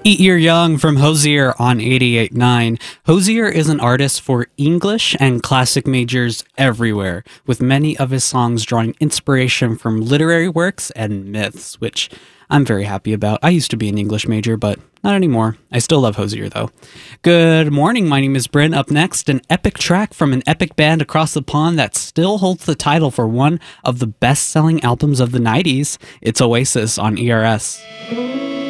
Eat Your Young from Hosier on 88.9. Hosier is an artist for English and classic majors everywhere, with many of his songs drawing inspiration from literary works and myths, which I'm very happy about. I used to be an English major, but not anymore. I still love Hosier, though. Good morning, my name is Bryn. Up next, an epic track from an epic band across the pond that still holds the title for one of the best-selling albums of the 90s. It's Oasis on ERS.